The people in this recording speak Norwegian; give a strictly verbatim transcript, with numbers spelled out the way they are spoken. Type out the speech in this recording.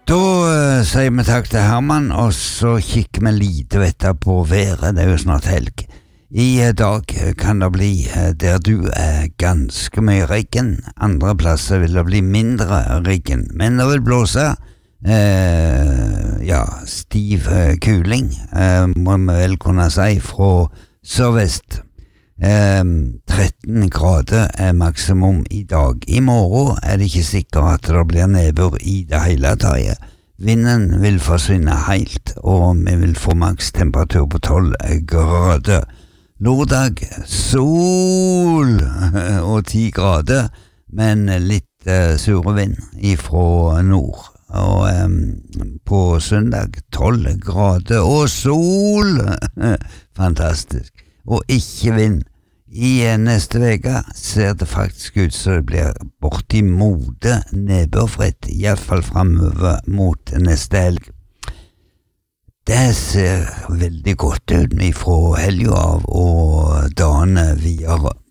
Da uh, sier vi takk til Herman, og så kikker vi lite etter på været. Det er jo snart helg. I uh, dag kan det bli uh, der du er ganske mye regn. Andre plasser vil det bli mindre regn, men det vil blåse. Uh, ja, stiv uh, kuling, uh, må vi vel kunne si, fra sørvest. Um, tretten grader er maksimum i dag. I morgen er det ikke sikkert at det blir nedbør i det hele taget. Vinden vil forsvinne helt, og vi vil få maks temperatur på tolv grader. Lørdag sol og ti grader, men litt uh, sure vind ifra nord. Og um, på søndag tolv grader og sol. Fantastisk. Og ikke vind. I neste veka ser det faktisk ut så det blir bortimot nedbørfritt, i hvert fall fremover mot neste helg. Det ser veldig godt ut fra helga av og dagene videre.